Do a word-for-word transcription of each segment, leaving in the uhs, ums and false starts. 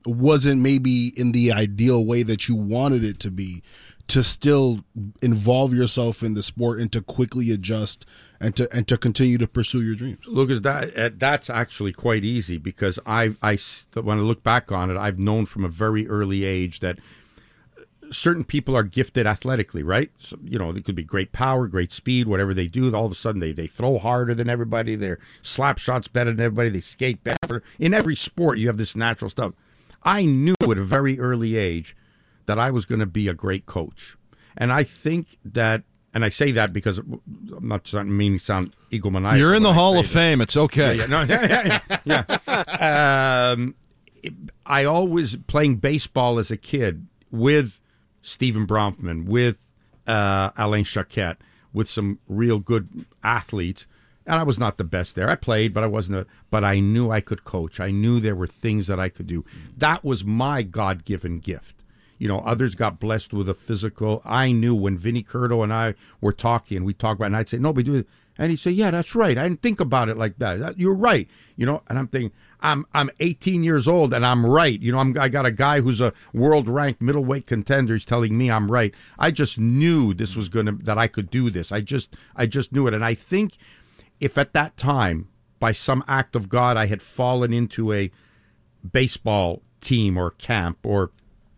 wasn't maybe in the ideal way that you wanted it to be, to still involve yourself in the sport and to quickly adjust and to and to continue to pursue your dreams? Lucas, that that's actually quite easy, because I I when I look back on it, I've known from a very early age that certain people are gifted athletically, right? So, you know, they could be great power, great speed, whatever they do. All of a sudden, they, they throw harder than everybody. They're slap shots better than everybody. They skate better. In every sport, you have this natural stuff. I knew at a very early age that I was going to be a great coach. And I think that, and I say that because I'm not meaning to sound egomaniacal. You're in the Hall of that. Fame. It's okay. Yeah, yeah, no, yeah, yeah, yeah. um, I always, playing baseball as a kid with Stephen Bronfman, with uh, Alain Choquette, with some real good athletes. And I was not the best there. I played, but I wasn't. A, but I knew I could coach. I knew there were things that I could do. That was my God-given gift. You know, others got blessed with a physical. I knew when Vinny Curto and I were talking, we talked about it, and I'd say, no, but do it. And he'd say, yeah, that's right. I didn't think about it like that. You're right. You know, and I'm thinking, I'm I'm eighteen years old and I'm right. You know, I'm, I got a guy who's a world-ranked middleweight contender. He's telling me I'm right. I just knew this was gonna that I could do this. I just I just knew it. And I think if at that time, by some act of God, I had fallen into a baseball team or camp or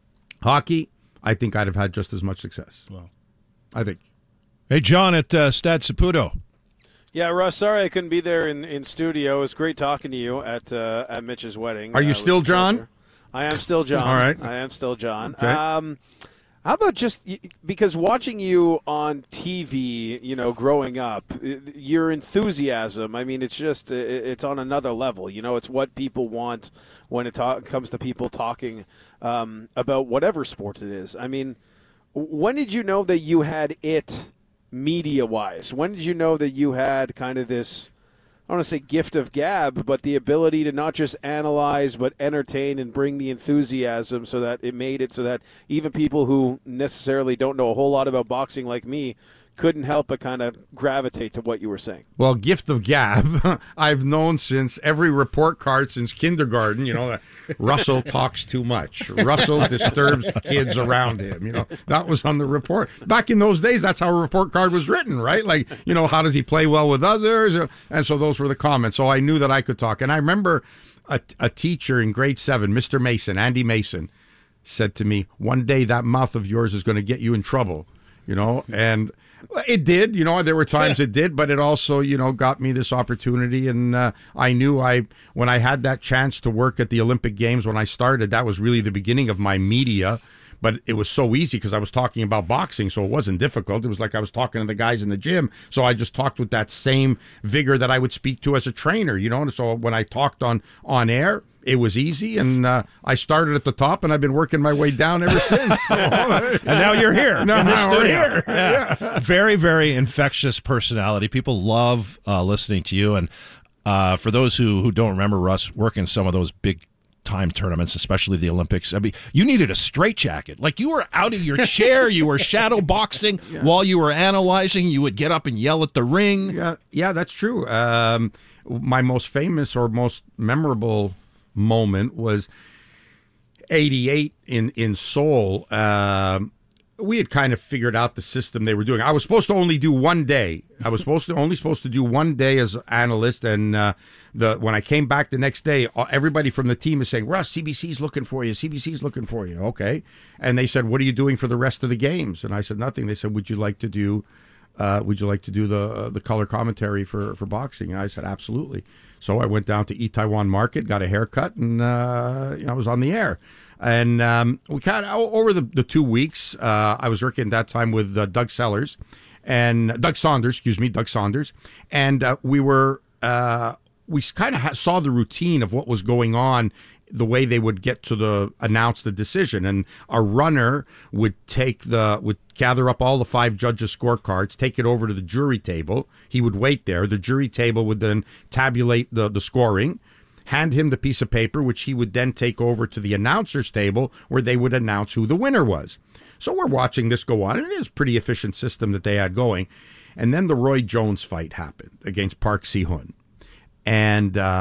hockey, I think I'd have had just as much success. Wow. I think. Hey, John at uh, Stade Saputo. Yeah, Russ, sorry I couldn't be there in, in studio. It was great talking to you at uh, at Mitch's wedding. Are you uh, still John? I am still John. All right. I am still John. Okay. Um, how about just because watching you on T V, you know, growing up, your enthusiasm, I mean, it's just it's on another level. You know, it's what people want when it ta- comes to people talking um, about whatever sports it is. I mean, when did you know that you had it media-wise? When did you know that you had kind of this, I don't want to say gift of gab, but the ability to not just analyze but entertain and bring the enthusiasm so that it made it so that even people who necessarily don't know a whole lot about boxing like me couldn't help but kind of gravitate to what you were saying? Well, gift of gab, I've known since every report card since kindergarten, you know, that Russell talks too much. Russell disturbs the kids around him. You know, that was on the report. Back in those days, that's how a report card was written, right? Like, you know, how does he play well with others? And so those were the comments. So I knew that I could talk. And I remember a, a teacher in grade seven, Mister Mason, Andy Mason, said to me, one day that mouth of yours is going to get you in trouble, you know, and it did, you know, there were times it did, but it also, you know, got me this opportunity. And uh, I knew I, when I had that chance to work at the Olympic Games when I started, that was really the beginning of my media. But it was so easy because I was talking about boxing, so it wasn't difficult. It was like I was talking to the guys in the gym. So I just talked with that same vigor that I would speak to as a trainer, you know. And so when I talked on, on air, it was easy, and uh, I started at the top, and I've been working my way down ever since. So, and now you're here now in this we're studio. Here. Yeah. Yeah. Very, very infectious personality. People love uh, listening to you. And uh, for those who, who don't remember Russ working some of those big time tournaments, especially the Olympics, I mean, you needed a straitjacket. Like, you were out of your chair, you were shadow boxing yeah. while you were analyzing. You would get up and yell at the ring. Yeah, yeah, that's true. Um, my most famous or most memorable moment was eighty-eight in in Seoul. Um, we had kind of figured out the system they were doing. I was supposed to only do one day. I was supposed to only supposed to do one day as an analyst, and uh, the when I came back the next day, everybody from the team is saying, "Russ, C B C's looking for you. C B C's looking for you." Okay, and they said, "What are you doing for the rest of the games?" And I said, "Nothing." They said, "Would you like to do?" Uh, would you like to do the uh, the color commentary for, for boxing? And I said, absolutely. So I went down to Itaewon Market, got a haircut, and uh, you know, I was on the air. And um, we kind of, over the, the two weeks, uh, I was working at that time with uh, Doug Sellers, and Doug Saunders, excuse me, Doug Saunders. And uh, we were, uh, we kind of ha- saw the routine of what was going on, the way they would get to the announce the decision. And a runner would take the would gather up all the five judges' scorecards, take it over to the jury table. He would wait there. The jury table would then tabulate the, the scoring, hand him the piece of paper, which he would then take over to the announcer's table, where they would announce who the winner was. So we're watching this go on, and it was a pretty efficient system that they had going. And then the Roy Jones fight happened against Park Si-hun. And uh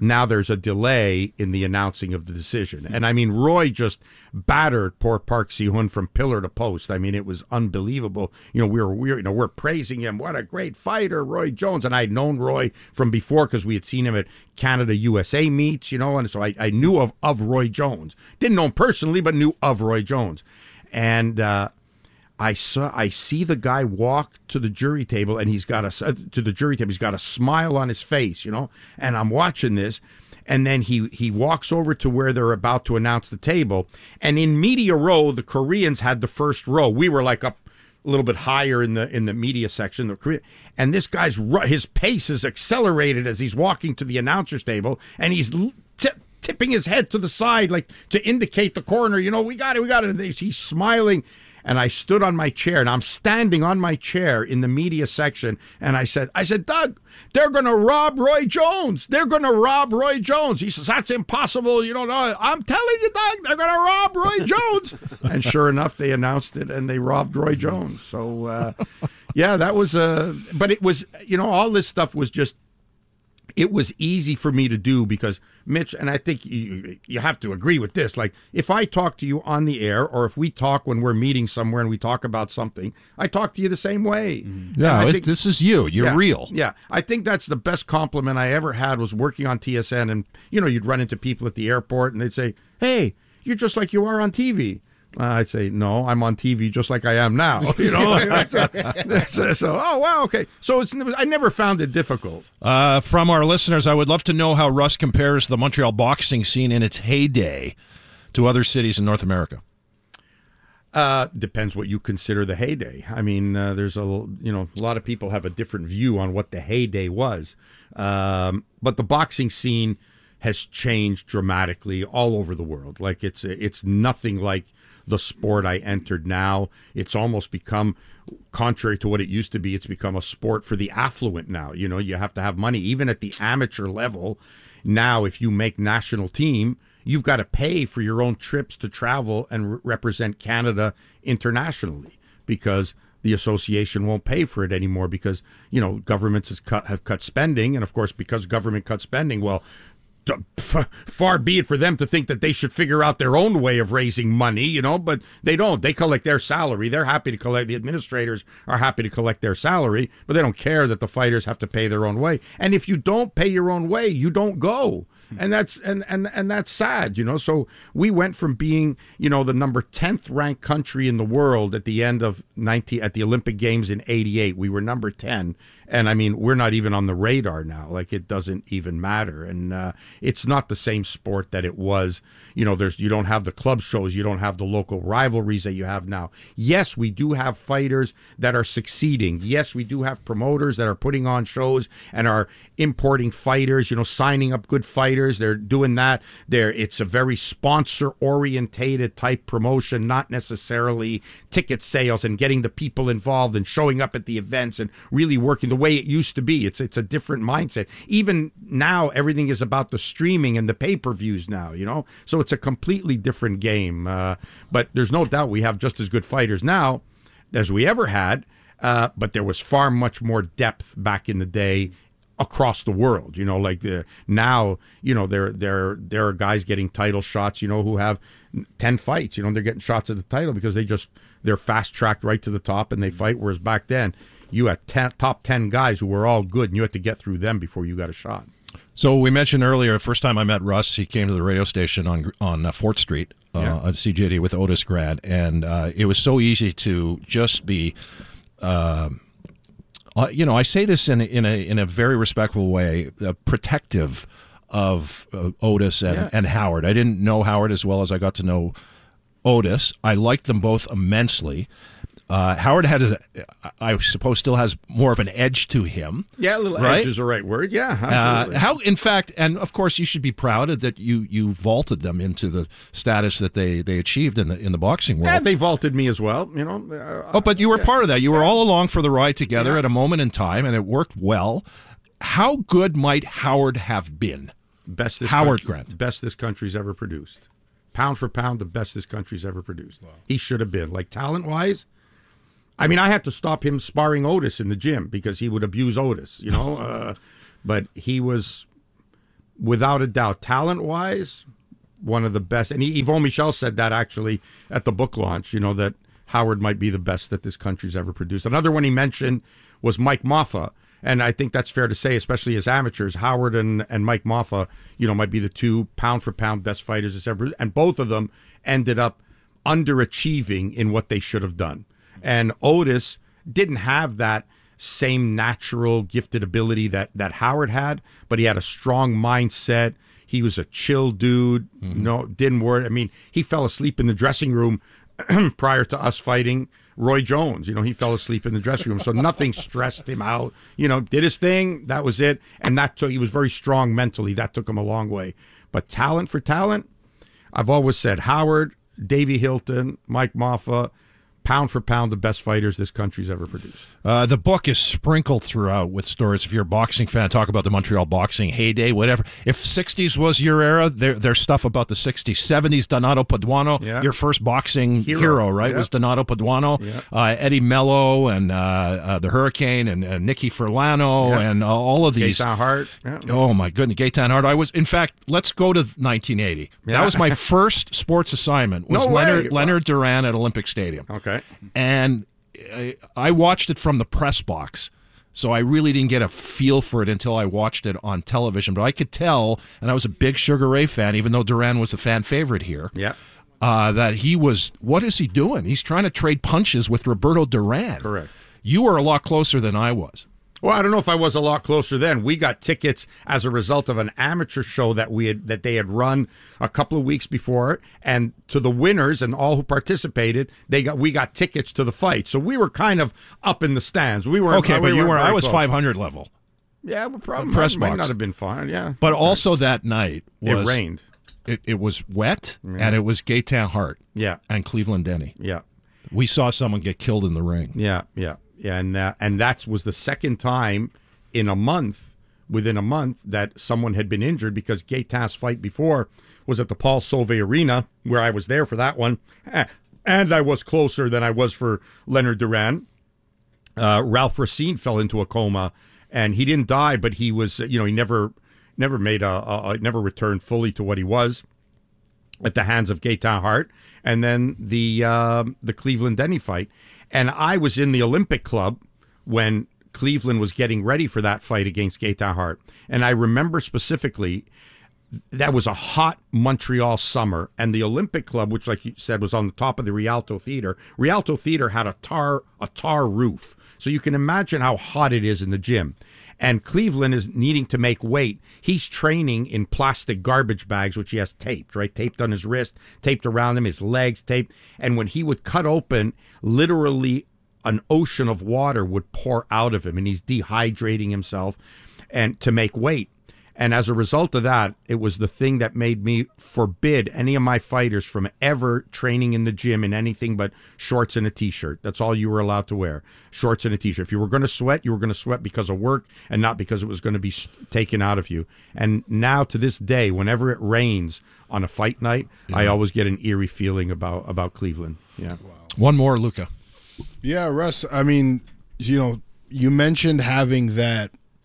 now there's a delay in the announcing of the decision. And I mean, Roy just battered poor Park Si-hun from pillar to post. I mean, it was unbelievable. You know, we were, we were you know, we're praising him. What a great fighter, Roy Jones. And I'd known Roy from before because we had seen him at Canada U S A meets, you know, and so I, I knew of, of Roy Jones. Didn't know him personally, but knew of Roy Jones. And uh, I saw, I see the guy walk to the jury table, and he's got a to the jury table. He's got a smile on his face, you know. And I'm watching this, and then he he walks over to where they're about to announce the table. And in media row, the Koreans had the first row. We were like up a little bit higher in the in the media section. The Korean, and this guy's his pace is accelerated as he's walking to the announcer's table, and he's T- tipping his head to the side like to indicate the corner, you know, we got it, we got it. And he's smiling. And I stood on my chair, and I'm standing on my chair in the media section, and I said, I said, Doug, they're going to rob Roy Jones. They're going to rob Roy Jones. He says, that's impossible. You don't know. I'm telling you, Doug, they're going to rob Roy Jones. And sure enough, they announced it, and they robbed Roy Jones. So, uh, yeah, that was a, but it was, you know, all this stuff was just, it was easy for me to do because, Mitch, and I think you, you have to agree with this, like if I talk to you on the air or if we talk when we're meeting somewhere and we talk about something, I talk to you the same way. Mm-hmm. Yeah, it, think, this is you. You're yeah, real. Yeah, I think that's the best compliment I ever had was working on T S N. And, you know, you'd run into people at the airport and they'd say, hey, you're just like you are on T V. Uh, I'd say, no, I'm on T V just like I am now. You know, so, so, so, oh, wow, okay. So it's I never found it difficult. Uh, from our listeners, I would love to know how Russ compares the Montreal boxing scene in its heyday to other cities in North America. Uh, depends what you consider the heyday. I mean, uh, there's a you know a lot of people have a different view on what the heyday was, um, but the boxing scene has changed dramatically all over the world. Like it's it's nothing like the sport I entered now. It's almost become, contrary to what it used to be, it's become a sport for the affluent now. You know, you have to have money. Even at the amateur level, now if you make national team, you've got to pay for your own trips to travel and re- represent Canada internationally because the association won't pay for it anymore because, you know, governments has cut, have cut spending. And, of course, because government cut spending, well, far be it for them to think that they should figure out their own way of raising money, you know, but they don't. They collect their salary. They're happy to collect, the administrators are happy to collect their salary, but they don't care that the fighters have to pay their own way. And if you don't pay your own way, you don't go. And that's and, and and that's sad, you know. So we went from being, you know, the number tenth ranked country in the world at the end of nineteen at the Olympic Games in eighty-eight. We were number ten, and I mean, we're not even on the radar now. Like it doesn't even matter, and uh, it's not the same sport that it was. You know, there's you don't have the club shows, you don't have the local rivalries that you have now. Yes, we do have fighters that are succeeding. Yes, we do have promoters that are putting on shows and are importing fighters. You know, signing up good fighters. They're doing that. They're, it's a very sponsor-orientated type promotion, not necessarily ticket sales and getting the people involved and showing up at the events and really working the way it used to be. It's it's a different mindset. Even now, everything is about the streaming and the pay-per-views now, you know? So it's a completely different game. Uh, but there's no doubt we have just as good fighters now as we ever had, uh, but there was far much more depth back in the day across the world, you know, like the now, you know, there there there are guys getting title shots, you know, who have ten fights, you know, they're getting shots at the title because they just they're fast tracked right to the top and they fight. Whereas back then, you had ten, top ten guys who were all good, and you had to get through them before you got a shot. So we mentioned earlier, first time I met Russ, he came to the radio station on on uh, Fort Street uh, yeah. on C J D with Otis Grant, and uh, it was so easy to just be. Uh, Uh, you know, I say this in a, in a in a very respectful way, uh, protective of uh, Otis and, yeah. and Howard. I didn't know Howard as well as I got to know Otis. I liked them both immensely. Uh, Howard had, a, I suppose, still has more of an edge to him. Yeah, a little right? edge is the right word. Yeah, absolutely. Uh, how, in fact, and of course, you should be proud that you, you vaulted them into the status that they, they achieved in the in the boxing world. Yeah, they vaulted me as well. You know. Uh, oh, but you were yeah. part of that. You were yeah. all along for the ride together yeah. at a moment in time, and it worked well. How good might Howard have been? Best this Howard country, Grant. Best this country's ever produced. Pound for pound, the best this country's ever produced. Wow. He should have been. Like talent wise. I mean, I had to stop him sparring Otis in the gym because he would abuse Otis, you know. uh, but he was without a doubt, talent-wise, one of the best. And Yvon Michel said that actually at the book launch, you know, that Howard might be the best that this country's ever produced. Another one he mentioned was Mike Moffa. And I think that's fair to say, especially as amateurs, Howard and, and Mike Moffa, you know, might be the two pound-for-pound best fighters that's ever. And both of them ended up underachieving in what they should have done. And Otis didn't have that same natural gifted ability that, that Howard had, but he had a strong mindset. He was a chill dude. Mm-hmm. No, didn't worry. I mean, he fell asleep in the dressing room prior to us fighting Roy Jones. You know, he fell asleep in the dressing room, so nothing stressed him out. You know, did his thing. That was it. And that took, he was very strong mentally. That took him a long way. But talent for talent, I've always said Howard, Davey Hilton, Mike Moffa, pound for pound, the best fighters this country's ever produced. Uh, the book is sprinkled throughout with stories. If you're a boxing fan, talk about the Montreal boxing heyday, whatever. If sixties was your era, there, there's stuff about the sixties. seventies, Donato Paduano, yeah. your first boxing hero, hero right, yeah. was Donato Paduano. Yeah. Uh, Eddie Mello and uh, uh, the Hurricane and uh, Nicky Furlano yeah. and uh, all of these. Gaetan Hart. Yeah. Oh, my goodness, Gaetan Hart. I was, in fact, let's go to nineteen eighty. Yeah. That was my first sports assignment, was no Leonard, way. Leonard Duran at Olympic Stadium. Okay. And I, I watched it from the press box, so I really didn't get a feel for it until I watched it on television. But I could tell, and I was a big Sugar Ray fan, even though Duran was the fan favorite here, yeah. uh, that he was, what is he doing? He's trying to trade punches with Roberto Duran. Correct. You were a lot closer than I was. Well, I don't know if I was a lot closer then. We got tickets as a result of an amateur show that we had that they had run a couple of weeks before, and to the winners and all who participated, they got we got tickets to the fight. So we were kind of up in the stands. We were okay, we but you were. I was close. five hundred level. Yeah, well, probably press might, box. might not have been fine. Yeah, but also that night was, it rained. It, it was wet, yeah. and it was Gaetan Hart. Yeah, and Cleveland Denny. Yeah, we saw someone get killed in the ring. Yeah, yeah, yeah, and uh, and that was the second time in a month, within a month, that someone had been injured, because Gaetan's fight before was at the Paul Sauvé Arena, where I was there for that one, and I was closer than I was for Leonard Duran. Uh, Ralph Racine fell into a coma, and he didn't die, but he was, you know, he never, never made a, a, a never returned fully to what he was at the hands of Gaetan Hart, and then the uh, the Cleveland Denny fight, and I was in the Olympic Club when Cleveland was getting ready for that fight against Gaetan Hart. And I remember specifically, that was a hot Montreal summer, and the Olympic Club, which, like you said, was on the top of the Rialto Theater, Rialto Theater had a tar a tar roof. So you can imagine how hot it is in the gym. And Cleveland is needing to make weight. He's training in plastic garbage bags, which he has taped, right? Taped on his wrist, taped around him, his legs taped. And when he would cut open, literally an ocean of water would pour out of him, and he's dehydrating himself and to make weight. And as a result of that, it was the thing that made me forbid any of my fighters from ever training in the gym in anything but shorts and a T-shirt. That's all you were allowed to wear, shorts and a T-shirt. If you were going to sweat, you were going to sweat because of work and not because it was going to be taken out of you. And now to this day, whenever it rains on a fight night, yeah. I always get an eerie feeling about, about Cleveland. Yeah. Wow. One more, Luca. Yeah, Russ, I mean, you know, you mentioned having that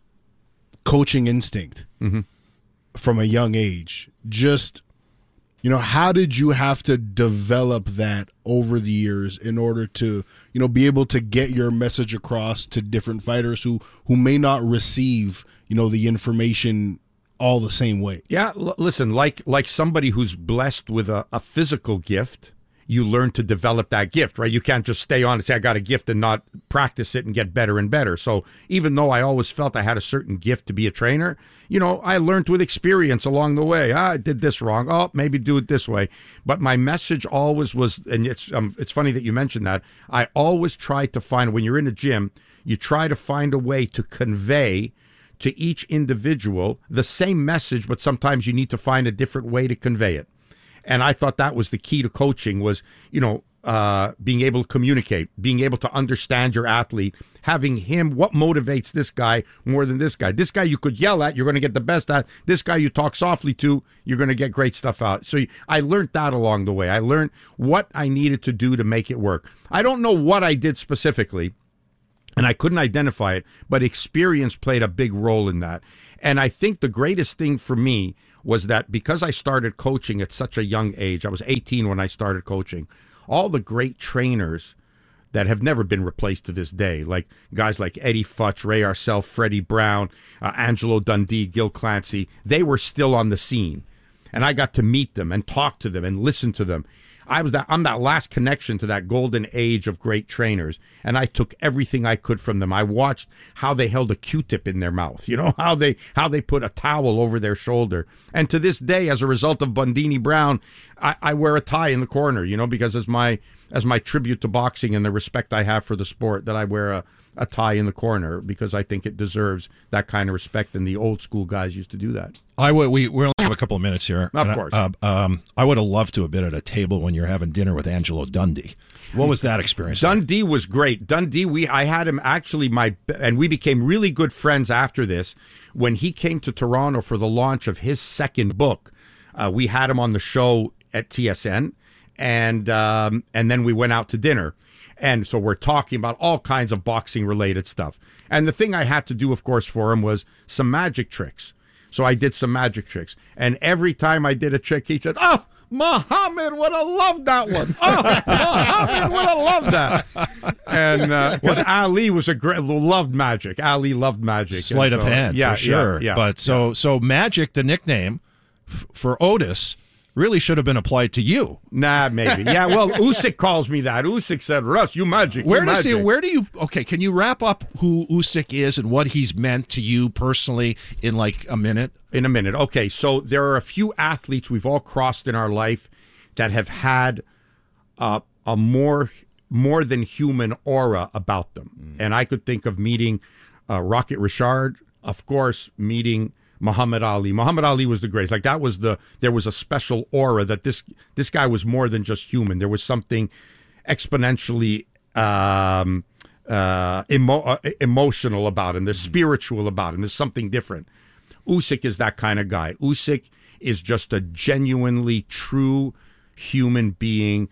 coaching instinct mm-hmm. from a young age. Just, you know, how did you have to develop that over the years in order to, you know, be able to get your message across to different fighters who, who may not receive, you know, the information all the same way? Yeah, l- listen, like like somebody who's blessed with a, a physical gift, you learn to develop that gift, right? You can't just stay on and say, I got a gift and not practice it and get better and better. So even though I always felt I had a certain gift to be a trainer, you know, I learned with experience along the way. Ah, I did this wrong. Oh, maybe do it this way. But my message always was, and it's um, it's funny that you mentioned that, I always tried to find, when you're in a gym, you try to find a way to convey to each individual the same message, but sometimes you need to find a different way to convey it. And I thought that was the key to coaching was, you know, uh, being able to communicate, being able to understand your athlete, having him, what motivates this guy more than this guy. This guy you could yell at, you're going to get the best at. This guy you talk softly to, you're going to get great stuff out. So I learned that along the way. I learned what I needed to do to make it work. I don't know what I did specifically, and I couldn't identify it, but experience played a big role in that. And I think the greatest thing for me was that because I started coaching at such a young age, I was eighteen when I started coaching, all the great trainers that have never been replaced to this day, like guys like Eddie Futch, Ray Arcel, Freddie Brown, uh, Angelo Dundee, Gil Clancy, they were still on the scene. And I got to meet them and talk to them and listen to them. I was that I'm that last connection to that golden age of great trainers, and I took everything I could from them. I watched how they held a Q-tip in their mouth, you know, how they how they put a towel over their shoulder. And to this day, as a result of Bundini Brown, I, I wear a tie in the corner, you know, because as my as my tribute to boxing and the respect I have for the sport, that I wear a, a tie in the corner because I think it deserves that kind of respect, and the old school guys used to do that. I would. We we only have a couple of minutes here. Of and course. I, uh, um, I would have loved to have been at a table when you're having dinner with Angelo Dundee. What was that experience? Dundee was great. Dundee, we I had him actually my and we became really good friends after this. When he came to Toronto for the launch of his second book, uh, we had him on the show at T S N, and um, and then we went out to dinner. And so we're talking about all kinds of boxing related stuff. And the thing I had to do, of course, for him was some magic tricks. So I did some magic tricks. And every time I did a trick, he said, "Oh, Muhammad would have loved that one. Oh, Muhammad would have loved that." And because uh, Ali was a great, loved magic. Ali loved magic. Sleight so, of hand, yeah, for sure. Yeah, yeah, but so yeah. so magic, the nickname f- for Otis, really should have been applied to you. Nah, maybe. Yeah, well, Usyk calls me that. Usyk said, "Russ, you magic. Where you does he? magic." Where do you? Okay, can you wrap up who Usyk is and what he's meant to you personally in like a minute? In a minute. Okay, so there are a few athletes we've all crossed in our life that have had uh, a more more than human aura about them, mm. and I could think of meeting uh, Rocket Richard, of course, meeting Muhammad Ali. Muhammad Ali was the greatest. Like that was the there was a special aura that this this guy was more than just human. There was something exponentially um, uh, emo- uh, emotional about him. There's spiritual about him. There's something different. Usyk is that kind of guy. Usyk is just a genuinely true human being,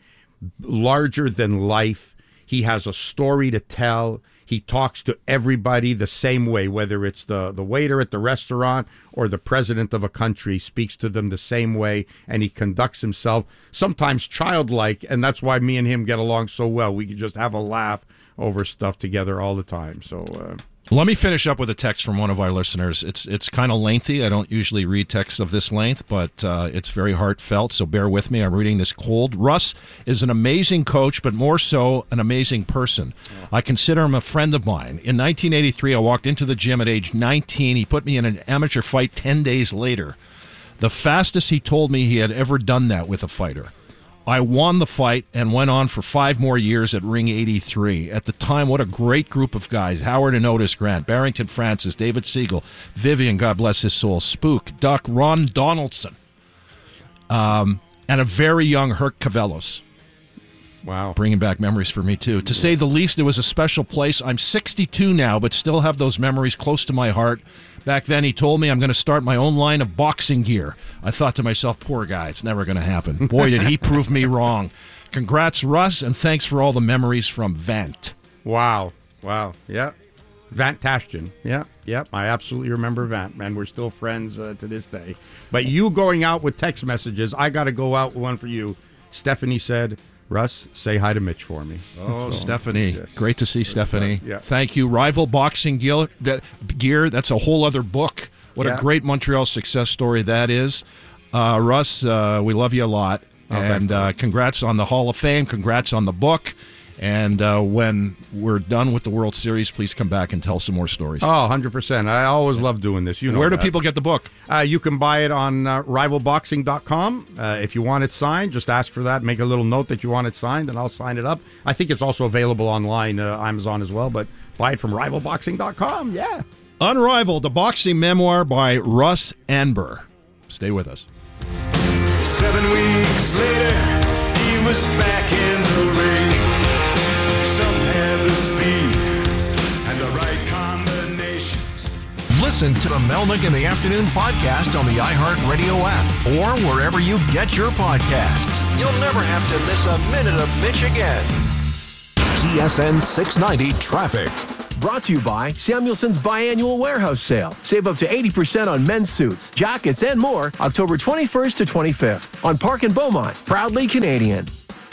larger than life. He has a story to tell. He talks to everybody the same way, whether it's the, the waiter at the restaurant or the president of a country, speaks to them the same way, and he conducts himself sometimes childlike, and that's why me and him get along so well. We can just have a laugh over stuff together all the time. So uh, let me finish up with a text from one of our listeners. It's it's kind of lengthy. I don't usually read texts of this length, but uh, it's very heartfelt, so bear with me. I'm reading this cold. Russ is an amazing coach, but more so an amazing person. I consider him a friend of mine. In nineteen eighty-three, I walked into the gym at age nineteen. He put me in an amateur fight ten days later. The fastest he told me he had ever done that with a fighter. I won the fight and went on for five more years at Ring eighty-three. At the time, what a great group of guys. Howard and Otis Grant, Barrington Francis, David Siegel, Vivian, God bless his soul, Spook, Duck, Ron Donaldson, um, and a very young Herc Cavellos. wow. Bringing back memories for me, too. To say the least, it was a special place. I'm sixty-two now, but still have those memories close to my heart. Back then, he told me I'm going to start my own line of boxing gear. I thought to myself, poor guy, it's never going to happen. Boy, did he prove me wrong. Congrats, Russ, and thanks for all the memories from Vant. Wow. Wow. Yeah. Vant Tashjian. Yeah. Yep. I absolutely remember Vant, man. We're still friends uh, to this day. But you going out with text messages, I got to go out with one for you. Stephanie said, "Russ, say hi to Mitch for me." Oh, so, Stephanie. yes. Great to see Stephanie. Yeah. Thank you. Rival Boxing Gear, that, gear, that's a whole other book. What Yeah. a great Montreal success story that is. Uh, Russ, uh, we love you a lot. Oh, and uh, congrats on the Hall of Fame. Congrats on the book. And uh, when we're done with the World Series, please come back and tell some more stories. Oh, one hundred percent. I always love doing this. You know Where do that. people get the book? Uh, you can buy it on uh, rival boxing dot com. Uh, if you want it signed, just ask for that. Make a little note that you want it signed, and I'll sign it up. I think it's also available online, uh, Amazon as well, but buy it from rival boxing dot com. Yeah. Unrivaled, the boxing memoir by Russ Anber. Stay with us. Seven weeks later, he was back in the ring. Some had the speed and the right combinations. Listen to the Melnick in the Afternoon podcast on the iHeartRadio app or wherever you get your podcasts. You'll never have to miss a minute of Mitch again. T S N six ninety Traffic. Brought to you by Samuelson's Biannual Warehouse Sale. Save up to eighty percent on men's suits, jackets, and more October twenty-first to twenty-fifth on Park and Beaumont. Proudly Canadian.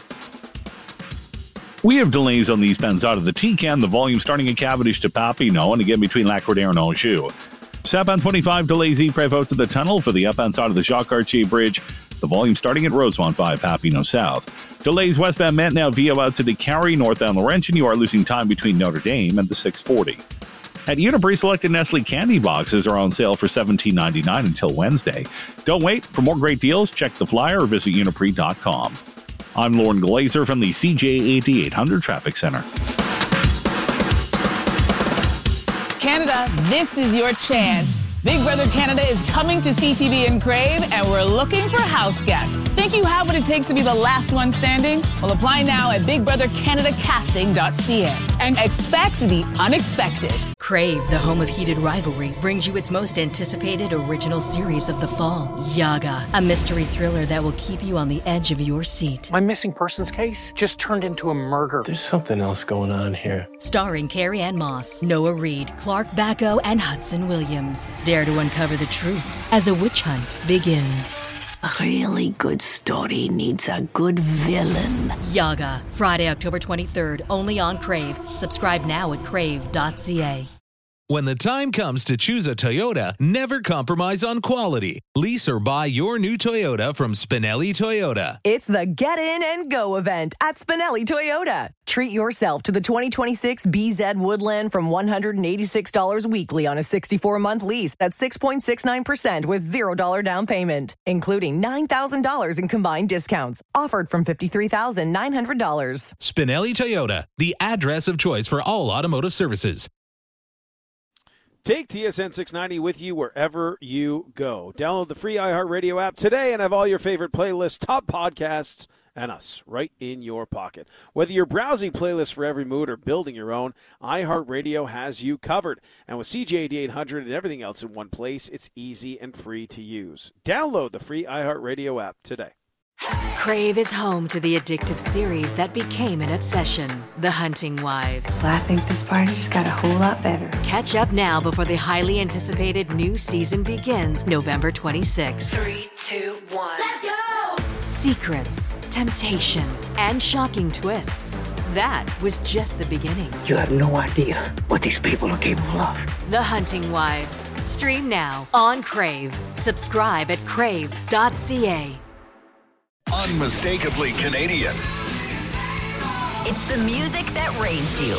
We have delays on the eastbound side of the T-Can, the volume starting at Cavendish to Papineau, and again between Lac-Cordaire and Anjou. Southbound twenty-five delays Ypres out to the tunnel for the upbound side of the Jacques-Cartier Bridge. The volume starting at Rosemont five, Papineau South. Delays westbound Maintenant-Vio out to the Carry, northbound Laurentian. You are losing time between Notre Dame and the six forty. At Uniprix, selected Nestle candy boxes are on sale for seventeen ninety-nine until Wednesday. Don't wait. For more great deals, check the flyer or visit uniprix dot com. I'm Lauren Glazer from the C J eighty-eight hundred Traffic Center. Canada, this is your chance. Big Brother Canada is coming to C T V in Crave, and we're looking for house guests. Think you have what it takes to be the last one standing? Well, apply now at big brother canada casting dot c a and expect the unexpected. Crave, the home of heated rivalry, brings you its most anticipated original series of the fall, Yaga, a mystery thriller that will keep you on the edge of your seat. My missing persons case just turned into a murder. There's something else going on here. Starring Carrie Ann Moss, Noah Reid, Clark Bacco, and Hudson Williams. Dare to uncover the truth as a witch hunt begins. A really good story needs a good villain. Yaga, Friday, October twenty-third, only on Crave. Subscribe now at crave dot c a. When the time comes to choose a Toyota, never compromise on quality. Lease or buy your new Toyota from Spinelli Toyota. It's the Get In and Go event at Spinelli Toyota. Treat yourself to the twenty twenty-six B Z Woodland from one hundred eighty-six dollars weekly on a sixty-four month lease at six point six nine percent with zero dollars down payment, including nine thousand dollars in combined discounts. Offered from fifty-three thousand nine hundred dollars. Spinelli Toyota, the address of choice for all automotive services. Take T S N six ninety with you wherever you go. Download the free iHeartRadio app today and have all your favorite playlists, top podcasts, and us right in your pocket. Whether you're browsing playlists for every mood or building your own, iHeartRadio has you covered. And with C J eighty-eight hundred and everything else in one place, it's easy and free to use. Download the free iHeartRadio app today. Crave is home to the addictive series that became an obsession, The Hunting Wives. Well, I think this party just got a whole lot better. Catch up now before the highly anticipated new season begins November twenty-sixth. Three, two, one. Let's go! Secrets, temptation, and shocking twists. That was just the beginning. You have no idea what these people are capable of. The Hunting Wives. Stream now on Crave. Subscribe at crave dot c a. Unmistakably Canadian. It's the music that raised you.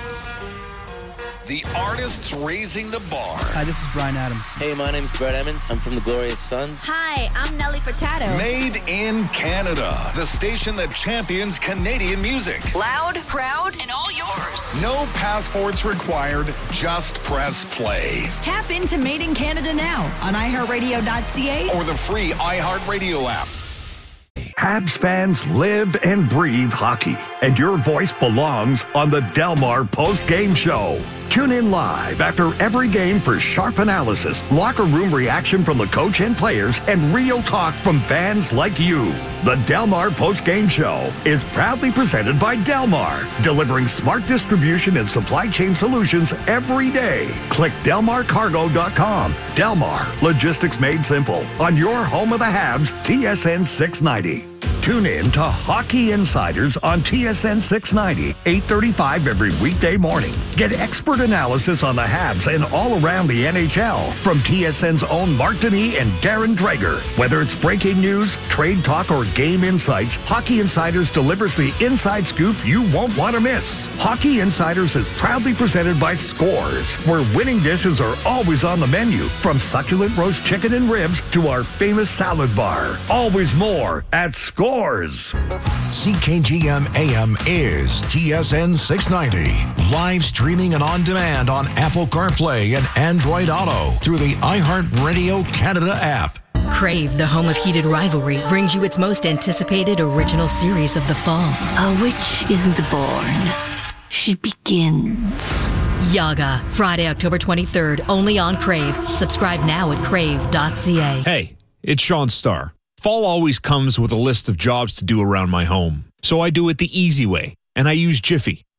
The artists raising the bar. Hi, this is Bryan Adams. Hey, my name's Brett Emmons. I'm from the Glorious Sons. Hi, I'm Nelly Furtado. Made in Canada. The station that champions Canadian music. Loud, proud, and all yours. No passports required. Just press play. Tap into Made in Canada now on i heart radio dot c a or the free iHeartRadio app. Habs fans live and breathe hockey, and your voice belongs on the Delmar post-game show. Tune in live after every game for sharp analysis, locker room reaction from the coach and players, and real talk from fans like you. The Delmar post-game show is proudly presented by Delmar, delivering smart distribution and supply chain solutions every day. Click delmar cargo dot com. Delmar, logistics made simple, on your home of the Habs, T S N six ninety. Tune in to Hockey Insiders on T S N six ninety, eight thirty-five every weekday morning. Get expert analysis on the Habs and all around the N H L from T S N's own Mark Denis and Darren Dreger. Whether it's breaking news, trade talk, or game insights, Hockey Insiders delivers the inside scoop you won't want to miss. Hockey Insiders is proudly presented by Scores, where winning dishes are always on the menu, from succulent roast chicken and ribs to our famous salad bar. Always more at Scores. C K G M A M is T S N six ninety. Live streaming and on demand on Apple CarPlay and Android Auto through the iHeartRadio Canada app. Crave, the home of heated rivalry, brings you its most anticipated original series of the fall. A witch isn't born. She begins. Yaga, Friday, October twenty-third, only on Crave. Subscribe now at crave dot c a. Hey, it's Sean Starr. Fall always comes with a list of jobs to do around my home. So I do it the easy way, and I use Jiffy.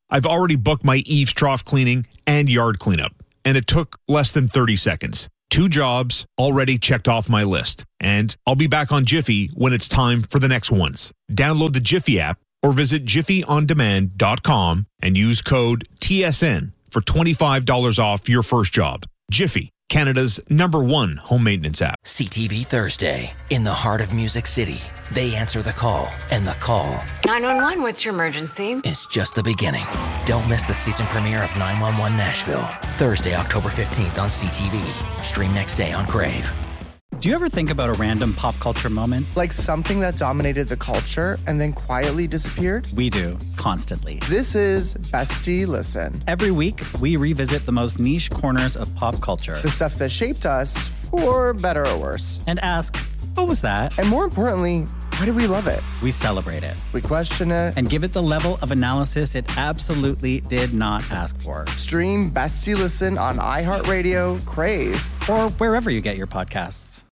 I've already booked my eaves trough cleaning and yard cleanup, and it took less than thirty seconds. Two jobs already checked off my list, and I'll be back on Jiffy when it's time for the next ones. Download the Jiffy app or visit jiffy on demand dot com and use code T S N for twenty-five dollars off your first job. Jiffy, Canada's number one home maintenance app. C T V Thursday. In the heart of Music City, they answer the call, and the call nine one one, what's your emergency? is just the beginning. Don't miss the season premiere of nine one one Nashville. Thursday, October fifteenth on C T V. Stream next day on Crave. Do you ever think about a random pop culture moment? Like something that dominated the culture and then quietly disappeared? We do, constantly. This is Bestie Listen. Every week, we revisit the most niche corners of pop culture. The stuff that shaped us, for better or worse. And ask, what was that? And more importantly, why do we love it? We celebrate it. We question it. And give it the level of analysis it absolutely did not ask for. Stream Bestie Listen on iHeartRadio, Crave, or wherever you get your podcasts.